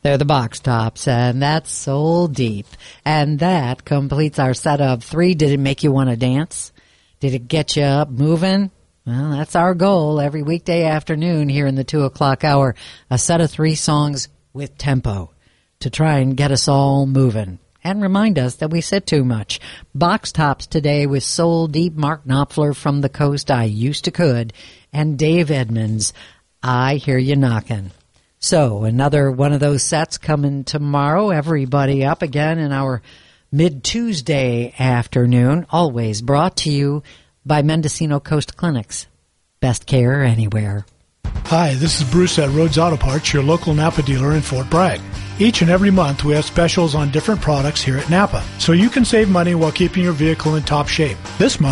They're the Box Tops, and that's Soul Deep. And that completes our set of 3. Did it make you want to dance? Did it get you up moving? Well, that's our goal every weekday afternoon here in the 2 o'clock hour. A set of 3 songs with tempo to try and get us all moving and remind us that we sit too much. Box Tops today with Soul Deep, Mark Knopfler from the Coast, I Used to Could, and Dave Edmunds, I Hear You Knockin'. So, another one of those sets coming tomorrow. Everybody up again in our mid-Tuesday afternoon. Always brought to you by Mendocino Coast Clinics. Best care anywhere. Hi, this is Bruce at Rhodes Auto Parts, your local Napa dealer in Fort Bragg. Each and every month we have specials on different products here at Napa, so you can save money while keeping your vehicle in top shape. This month,